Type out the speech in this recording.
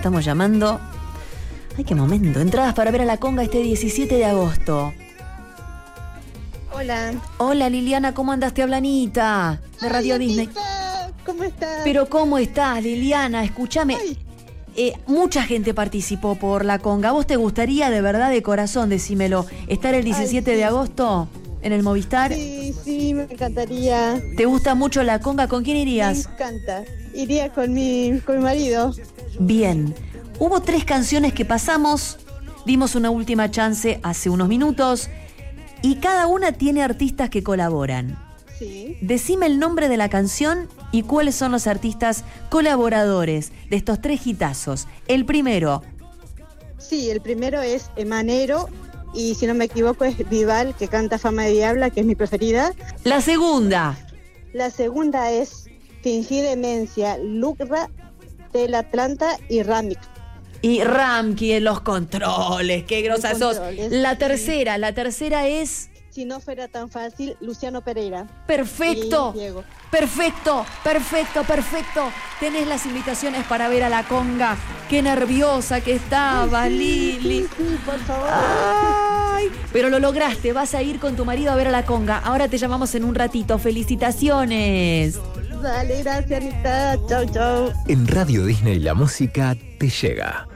estamos llamando. ¡Ay, qué momento! Entradas para ver a la conga este 17 de agosto. Hola. Hola, Liliana, ¿cómo andas? Te habla Anita, de Radio Disney. ¿Cómo estás? Pero ¿cómo estás, Liliana? Escúchame. Mucha gente participó por la conga. ¿Vos te gustaría, de verdad, de corazón, decímelo, estar el 17 de agosto en el Movistar? Sí, me encantaría. ¿Te gusta mucho la conga? ¿Con quién irías? Me encanta. Iría con mi marido. Bien. Hubo 3 canciones que pasamos, dimos una última chance hace unos minutos y cada una tiene artistas que colaboran. Sí. Decime el nombre de la canción y cuáles son los artistas colaboradores de estos 3 hitazos. El primero. Sí, el primero es Emanero y si no me equivoco es Vival, que canta Fama de Diabla, que es mi preferida. La segunda. La segunda es Fingí Demencia, Lucra, Tel Atlanta y Ramik. Y Ramki en los controles, qué grosa sos. La Sí. tercera es... Si no fuera tan fácil, Luciano Pereira. Perfecto, Y Diego. perfecto. Tenés las invitaciones para ver a la conga. Qué nerviosa que estabas, Lili. Sí, por favor. Ay, pero lo lograste, vas a ir con tu marido a ver a la conga. Ahora te llamamos en un ratito. Felicitaciones. Dale, gracias, Anita. Chau. En Radio Disney la música te llega.